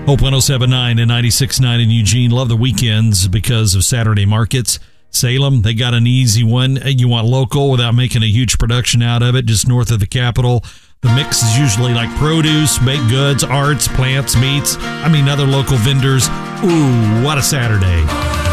Hope 107.9 and 96.9 in Eugene. Love the weekends because of Saturday markets. Salem, they got an easy one. You want local without making a huge production out of it, just north of the Capitol. The mix is usually like produce, baked goods, arts, plants, meats. Other local vendors. Ooh, what a Saturday.